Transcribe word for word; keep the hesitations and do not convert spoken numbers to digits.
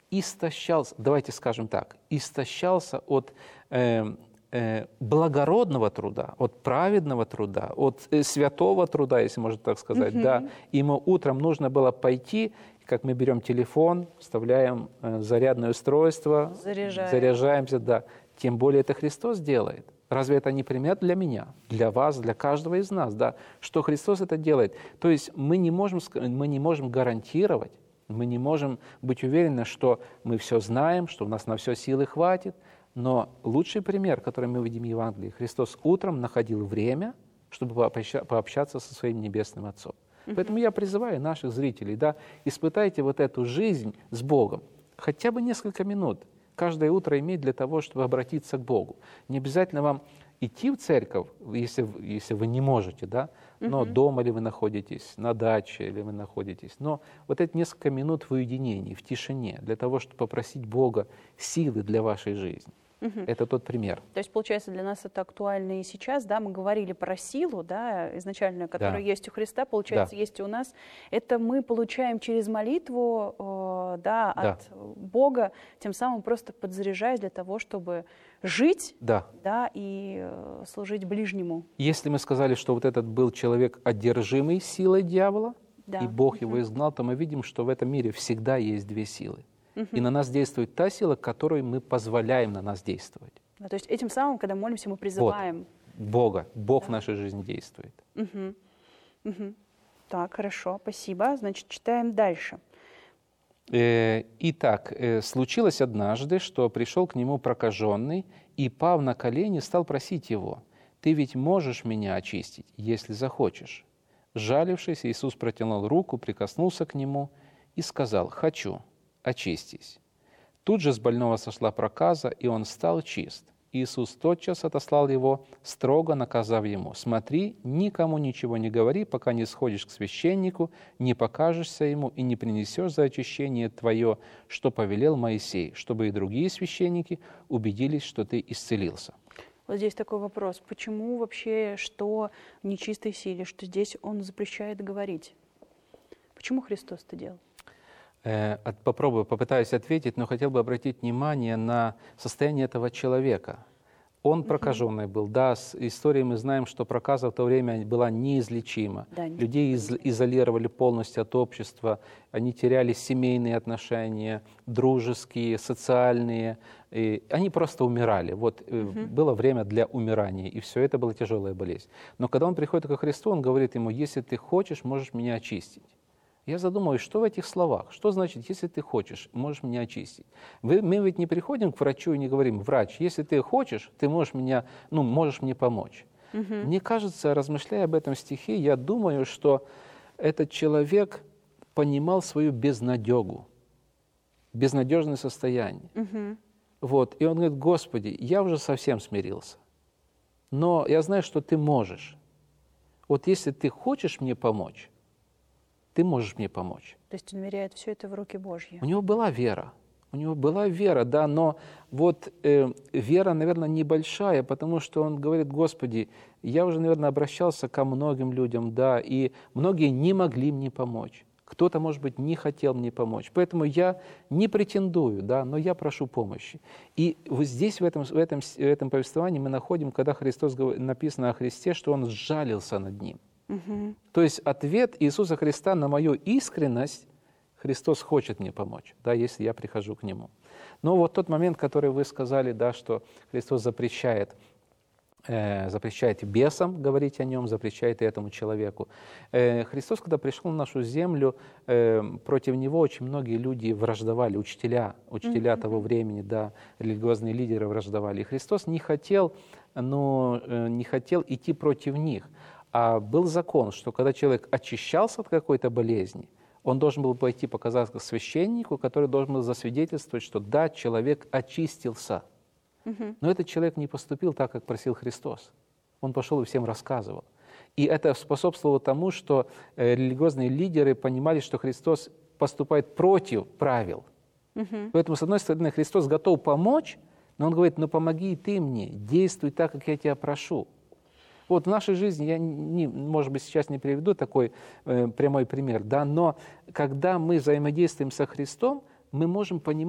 истощался, давайте скажем так, истощался от э, э, благородного труда, от праведного труда, от э, святого труда, если можно так сказать. Mm-hmm. Да. Ему утром нужно было пойти, как мы берем телефон, вставляем э, зарядное устройство, Заряжаем. заряжаемся, да. Тем более это Христос делает. Разве это не пример для меня, для вас, для каждого из нас, да? Что Христос это делает? То есть мы не можем, мы не можем гарантировать, мы не можем быть уверены, что мы все знаем, что у нас на все силы хватит, но лучший пример, который мы видим в Евангелии, Христос утром находил время, чтобы пообщаться со своим Небесным Отцом. Uh-huh. Поэтому я призываю наших зрителей, да, испытайте вот эту жизнь с Богом, хотя бы несколько минут, каждое утро иметь для того, чтобы обратиться к Богу. Не обязательно вам идти в церковь, если, если вы не можете, да, но uh-huh. дома ли вы находитесь, на даче ли вы находитесь. Но вот эти несколько минут в уединении, в тишине, для того, чтобы попросить Бога силы для вашей жизни. Uh-huh. Это тот пример. То есть, получается, для нас это актуально и сейчас, да, мы говорили про силу, да, изначально, которая да. есть у Христа, получается, да. есть и у нас. Это мы получаем через молитву, э, да, да. от Бога, тем самым просто подзаряжаясь для того, чтобы жить, да. Да, и э, служить ближнему. Если мы сказали, что вот этот был человек, одержимый силой дьявола, да. и Бог uh-huh. его изгнал, то мы видим, что в этом мире всегда есть две силы. И на нас действует та сила, которой мы позволяем на нас действовать. Да, то есть этим самым, когда молимся, мы призываем вот. Бога. Бог да. в нашей жизни действует. Угу. Угу. Так, хорошо, спасибо. Значит, читаем дальше. Э, итак, э, случилось однажды, что пришел к нему прокаженный и, пав на колени, стал просить его: «Ты ведь можешь меня очистить, если захочешь». Жалившись, Иисус протянул руку, прикоснулся к нему и сказал: «Хочу, очистись». Тут же с больного сошла проказа, и он стал чист. Иисус тотчас отослал его, строго наказав ему: «Смотри, никому ничего не говори, пока не сходишь к священнику, не покажешься ему и не принесешь за очищение твое, что повелел Моисей, чтобы и другие священники убедились, что ты исцелился». Вот здесь такой вопрос. Почему вообще, что в нечистой силе, что здесь он запрещает говорить? Почему Христос это делал? Попробую, попытаюсь ответить, но хотел бы обратить внимание на состояние этого человека. Он прокаженный uh-huh. был. Да, с историей мы знаем, что проказа в то время была неизлечима. Да, людей из- изолировали полностью от общества, они теряли семейные отношения, дружеские, социальные. И они просто умирали. Вот uh-huh. было время для умирания, и все это была тяжелая болезнь. Но когда он приходит ко Христу, он говорит ему: «Если ты хочешь, можешь меня очистить». Я задумываюсь, что в этих словах? Что значит, если ты хочешь, можешь меня очистить? Вы, мы ведь не приходим к врачу и не говорим: «Врач, если ты хочешь, ты можешь, меня, ну, можешь мне помочь». Угу. Мне кажется, размышляя об этом стихе, я думаю, что этот человек понимал свою безнадегу, безнадежное состояние. Угу. Вот. И он говорит: «Господи, я уже совсем смирился, но я знаю, что ты можешь. Вот если ты хочешь мне помочь, ты можешь мне помочь». То есть он веряет все это в руки Божьи. У него была вера. У него была вера, да, но вот э, вера, наверное, небольшая, потому что он говорит: «Господи, я уже, наверное, обращался ко многим людям, да, и многие не могли мне помочь. Кто-то, может быть, не хотел мне помочь. Поэтому я не претендую, да, но я прошу помощи». И вот здесь, в этом, в этом, в этом повествовании мы находим, когда Христос, написано о Христе, что Он сжалился над ним. Угу. То есть ответ Иисуса Христа на мою искренность: Христос хочет мне помочь, да, если я прихожу к Нему. Но вот тот момент, который вы сказали, да, что Христос запрещает, э, запрещает бесам говорить о Нем, запрещает и этому человеку. Э, Христос, когда пришел на нашу землю, э, против Него очень многие люди враждовали, учителя, учителя mm-hmm. того времени, да, религиозные лидеры враждовали. И Христос не хотел, ну, э, не хотел идти против них. А был закон, что когда человек очищался от какой-то болезни, он должен был пойти показаться священнику, который должен был засвидетельствовать, что да, человек очистился. Угу. Но этот человек не поступил так, как просил Христос. Он пошел и всем рассказывал. И это способствовало тому, что религиозные лидеры понимали, что Христос поступает против правил. Угу. Поэтому, с одной стороны, Христос готов помочь, но Он говорит: «Ну помоги и ты мне, действуй так, как я тебя прошу». Вот в нашей жизни, я, не, может быть, сейчас не приведу такой э, прямой пример, да, но когда мы взаимодействуем со Христом, мы можем понимать,